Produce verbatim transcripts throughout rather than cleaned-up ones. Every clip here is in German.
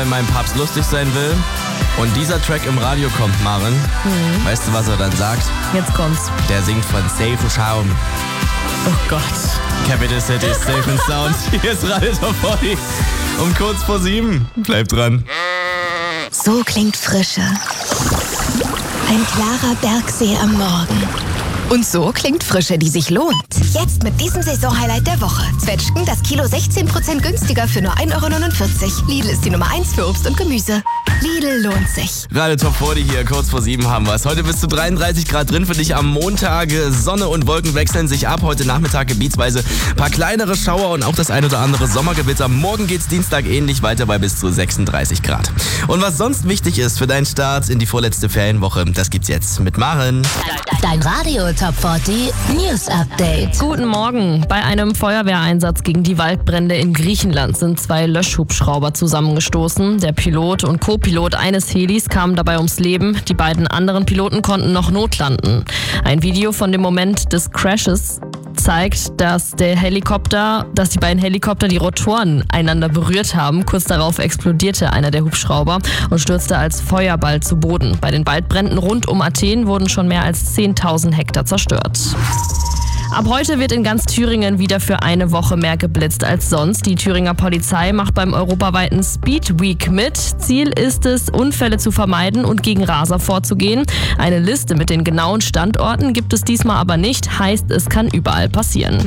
wenn mein Papst lustig sein will und dieser Track im Radio kommt, Maren, mhm. weißt du, was er dann sagt? Jetzt kommt's. Der singt von Safe and Sound. Oh Gott. Capital City, Safe and Sound. Hier ist Radio Top vierzig. Um kurz vor sieben. Bleibt dran. So klingt Frische. Ein klarer Bergsee am Morgen. Und so klingt Frische, die sich lohnt. Jetzt mit diesem Saisonhighlight der Woche. Zwetschgen das Kilo sechzehn Prozent günstiger für nur ein Euro neunundvierzig. Lidl ist die Nummer eins für Obst und Gemüse. Lidl lohnt sich. Radio Top vierzig hier, kurz vor sieben haben wir es. Heute bis zu dreiunddreißig Grad drin für dich am Montag. Sonne und Wolken wechseln sich ab. Heute Nachmittag gebietsweise ein paar kleinere Schauer und auch das ein oder andere Sommergewitter. Morgen geht's Dienstag ähnlich weiter bei bis zu sechsunddreißig Grad. Und was sonst wichtig ist für deinen Start in die vorletzte Ferienwoche, das gibt's jetzt mit Maren. Dein Radio Top vierzig News Update. Guten Morgen. Bei einem Feuerwehreinsatz gegen die Waldbrände in Griechenland sind zwei Löschhubschrauber zusammengestoßen. Der Pilot und Co-Pilot eines Helis kamen dabei ums Leben. Die beiden anderen Piloten konnten noch notlanden. Ein Video von dem Moment des Crashes zeigt, dass der Helikopter, dass die beiden Helikopter die Rotoren einander berührt haben. Kurz darauf explodierte einer der Hubschrauber und stürzte als Feuerball zu Boden. Bei den Waldbränden rund um Athen wurden schon mehr als zehntausend Hektar zerstört. Ab heute wird in ganz Thüringen wieder für eine Woche mehr geblitzt als sonst. Die Thüringer Polizei macht beim europaweiten Speed Week mit. Ziel ist es, Unfälle zu vermeiden und gegen Raser vorzugehen. Eine Liste mit den genauen Standorten gibt es diesmal aber nicht, heißt, es kann überall passieren.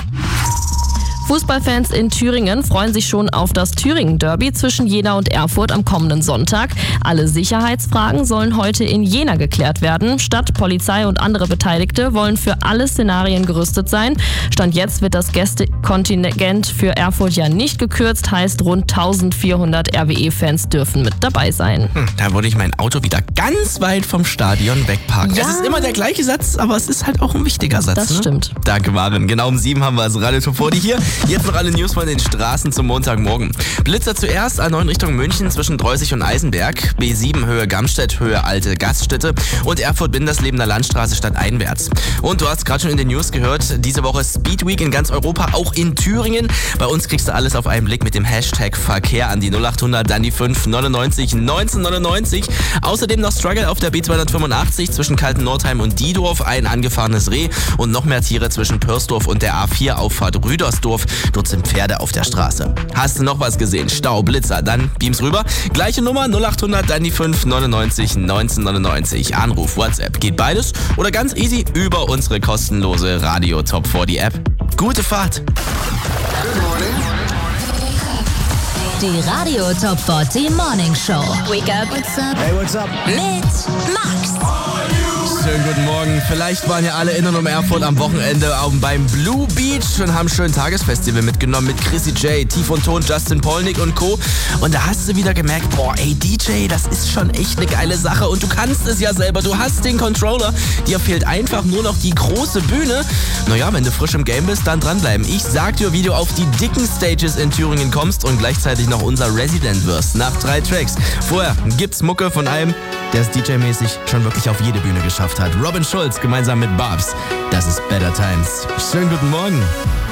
Fußballfans in Thüringen freuen sich schon auf das Thüringen-Derby zwischen Jena und Erfurt am kommenden Sonntag. Alle Sicherheitsfragen sollen heute in Jena geklärt werden. Stadt, Polizei und andere Beteiligte wollen für alle Szenarien gerüstet sein. Stand jetzt wird das Gästekontingent für Erfurt ja nicht gekürzt, heißt rund eintausendvierhundert R W E-Fans dürfen mit dabei sein. Hm, da würde ich mein Auto wieder ganz weit vom Stadion wegparken. Ja. Es ist immer der gleiche Satz, aber es ist halt auch ein wichtiger Satz. Das ne? stimmt. Danke, Maren. Genau um sieben haben wir also Radio Top vierzig hier. Jetzt noch alle News von den Straßen zum Montagmorgen. Blitzer zuerst, A neun Richtung München zwischen Dreußig und Eisenberg, B sieben Höhe Gamstedt, Höhe Alte Gaststätte und Erfurt-Binderslebener Landstraße stadteinwärts. Und du hast gerade schon in den News gehört, diese Woche Speed Week in ganz Europa, auch in Thüringen. Bei uns kriegst du alles auf einen Blick mit dem Hashtag Verkehr an die null achthundert, dann die fünf neunundneunzig neunzehnhundertneunundneunzig. Außerdem noch Struggle auf der B zweihundertfünfundachtzig zwischen Kaltennordheim und Diedorf, ein angefahrenes Reh und noch mehr Tiere zwischen Pürsdorf und der A vier Auffahrt Rüdersdorf. Dort sind Pferde auf der Straße. Hast du noch was gesehen? Stau, Blitzer, dann beams rüber. Gleiche Nummer, null achthundert, dann die fünf neunundneunzig neunzehnhundertneunundneunzig. Anruf, WhatsApp, geht beides oder ganz easy über unsere kostenlose Radio Top vierzig App. Gute Fahrt! Die Radio Top vierzig Morning Show. Wake up. What's up? Hey, what's up? Mit Max. Schönen guten Morgen. Vielleicht waren ja alle in und um Erfurt am Wochenende auch beim Blue Beach und haben schön Tagesfestival mitgenommen mit Chrissy J, Tief und Ton, Justin Polnick und Co. Und da hast du wieder gemerkt, boah, ey D J, das ist schon echt eine geile Sache und du kannst es ja selber. Du hast den Controller. Dir fehlt einfach nur noch die große Bühne. Naja, wenn du frisch im Game bist, dann dranbleiben. Ich sag dir, wie du auf die dicken Stages in Thüringen kommst und gleichzeitig noch unser Resident wirst. Nach drei Tracks. Vorher gibt's Mucke von einem, der es D J-mäßig schon wirklich auf jede Bühne geschafft hat. Robin Schulz gemeinsam mit Babs. Das ist Better Times. Schönen guten Morgen.